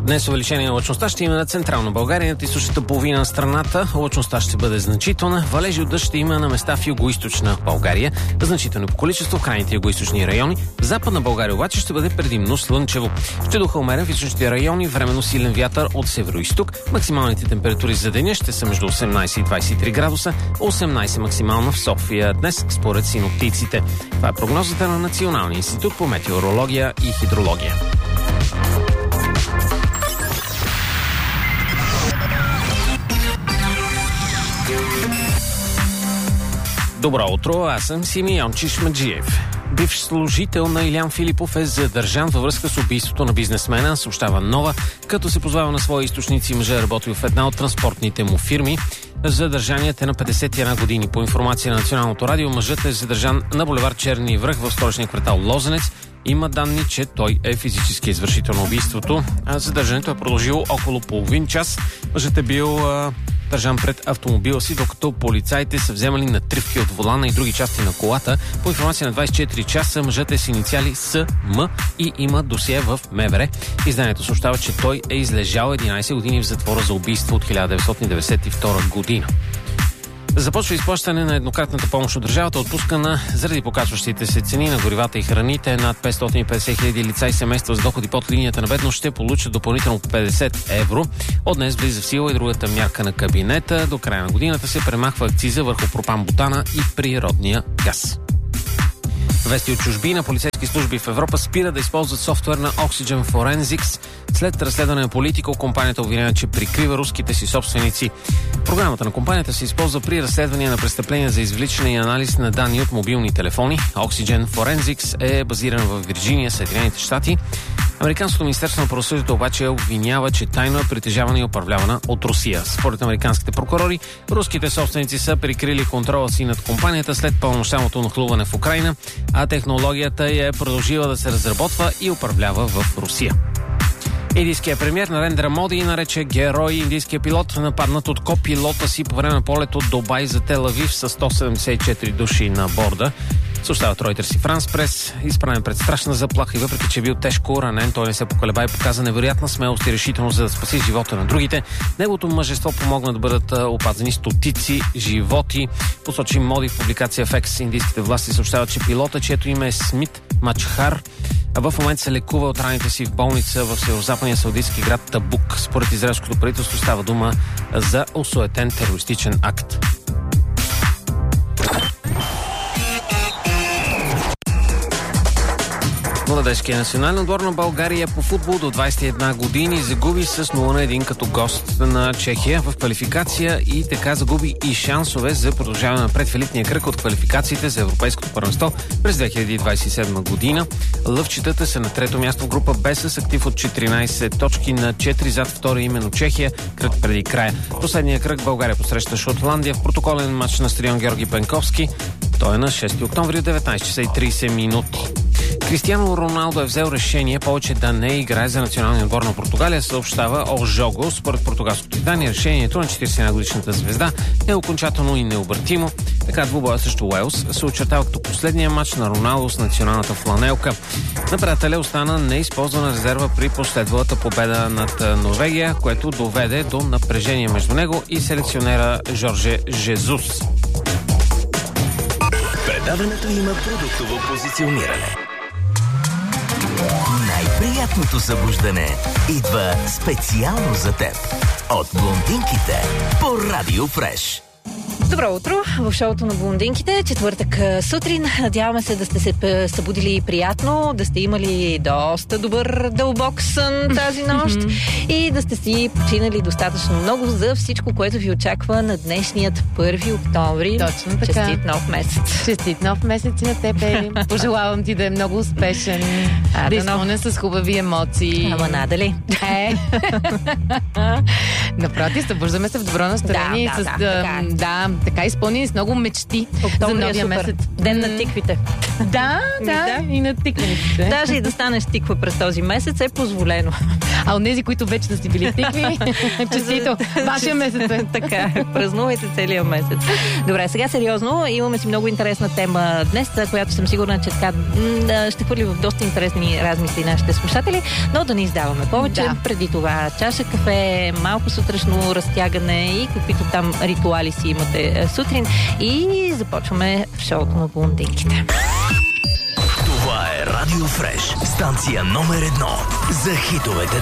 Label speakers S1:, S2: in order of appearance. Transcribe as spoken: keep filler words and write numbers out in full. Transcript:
S1: Днес увеличение на облачността ще има на централна България, на източната половина на страната. Облачността ще бъде значителна. Валежи от дъжд ще има на места в югоизточна България. Значително по количество в крайните югоизточни райони. В западна България обаче ще бъде предимно слънчево. Ще духа умерен в източните райони, временно силен вятър от североизток. Максималните температури за деня ще са между осемнайсет и двайсет и три градуса, осемнайсет максимална в София днес, според синоптиците. Това е прогнозата на Националния институт по метеорология и хидрология. Добро утро, аз съм Симеон Чишмаджиев. Бивш служител на Илян Филипов е задържан във връзка с убийството на бизнесмена, съобщава Нова, като се позвава на свои източници. Мъжът е работил в една от транспортните му фирми. Задържаният е на петдесет и една години. По информация на Националното радио, мъжът е задържан на булевард Черни връх в столичния квартал Лозенец. Има данни, че той е физически извършител на убийството. Задържането е продължило около половин час. Мъжът е бил а, държан пред автомобила си, докато полицаите са вземали натривки от волана и други части на колата. По информация на двайсет и четири часа, мъжът е с инициали С М и има досие в МВР. Изданието съобщава, че той е излежал единайсет години в затвора за убийство от хиляда деветстотин деветдесет и втора година. Започва изплащане на еднократната помощ от държавата, отпускана заради покачващите се цени на горивата и храните. Над петстотин и петдесет хиляди лица и семейства с доходи под линията на бедност ще получат допълнително петдесет евро. От днес влиза в сила и другата мярка на кабинета. До края на годината се премахва акциза върху пропан-бутана и природния газ. Вести от чужбина. Полицейски служби в Европа спира да използват софтуер на Oxygen Forensics. След разследване на Politico, компанията обвинява, че прикрива руските си собственици. Програмата на компанията се използва при разследвания на престъпления за извличане и анализ на данни от мобилни телефони. Oxygen Forensics е базиран в Вирджиния, Съединените щати. Американското министерство на правосъдието обаче обвинява, че тайно е притежавана и управлявана от Русия. Според американските прокурори, руските собственици са прикрили контрола си над компанията след пълномащабното нахлуване в Украйна, а технологията е продължила да се разработва и управлява в Русия. Индийският премиер Нарендра Моди нарече герой индийския пилот, нападнат от копилота си по време на полет от Дубай за Тел Авив с сто седемдесет и четири души на борда. Съобщават Reuters и France Press. Изправен пред страшна заплаха и въпреки, че е бил тежко ранен, той не се поколеба и показа невероятна смелост и решителност, за да спаси живота на другите. Неговото мъжество помогна да бъдат опазени стотици животи. Посочи Моди в публикация в X. Индийските власти съобщават, че пилота, чието име е Смит Мачхар, а в момента се лекува от раните си в болница в северозападния саудитски град Табук. Според израелското правителство става дума за осуетен терористичен акт. Младежкият национален отбор на България по футбол до двайсет и една години загуби с нула на едно като гост на Чехия в квалификация и така загуби и шансове за продължаване напред в елитния кръг от квалификациите за Европейското първенство през две хиляди двайсет и седма година. Лъвчетата са на трето място в група Б с актив от четиринайсет точки на четири зад втори, именно Чехия, кръг преди края. Последния кръг България посреща Шотландия в протоколен матч на стадион Георги Бенковски. Той е на шести октомври от деветнайсет часа и трийсет минути. Кристиано Роналдо е взел решение повече да не играе за националния отбор на Португалия, съобщава О Жого. Според португалското издание, решението на четирийсет и една годишната звезда е окончателно и необратимо. Така двубоя срещу Уелс се очертава като последния матч на Роналдо с националната фланелка. Напредателя остана неизползвана резерва при последвалата победа над Норвегия, което доведе до напрежение между него и селекционера Жорже Жезус.
S2: Предаването има продуктово позициониране. Най-приятното събуждане идва специално за теб от блондинките по Радио Фреш.
S3: Добро утро в шоуто на блондинките. Четвъртък сутрин. Надяваме се да сте се събудили приятно, да сте имали доста добър дълбок сън тази нощ и да сте си починали достатъчно много за всичко, което ви очаква на днешният първи октомври.
S4: Точно така.
S3: Честит нов месец.
S4: Честит нов месец и на теб, Ели. Пожелавам ти да е много успешен, а, да изпълнен с хубави емоции.
S3: Ама надали.
S4: Е. Напротив, събуждаме се в добро настроение.
S3: Да,
S4: с,
S3: да,
S4: да,
S3: да,
S4: да, така изпълнени с много мечти
S3: Октомври
S4: за
S3: е
S4: новия
S3: супер.
S4: месец.
S3: Ден на тиквите.
S4: Да,
S3: Ми,
S4: да,
S3: да.
S4: и на тиквениците.
S3: Даже и да станеш тиква през този месец е позволено.
S4: А от тези, които вече са си били тикви, честито, вашия месец е.
S3: Така е, празнувайте целия месец. Добре, сега сериозно, имаме си много интересна тема днес, за която съм сигурна, че така м, ще хвърли в доста интересни размисли нашите слушатели, но да не издаваме повече.
S4: Да.
S3: Преди това чаша кафе, малко сутрешно разтягане и каквито там ритуали си имате е, сутрин. И започваме шоуто на блондинките.
S2: Това е Радио Фреш, станция номер едно за хитовете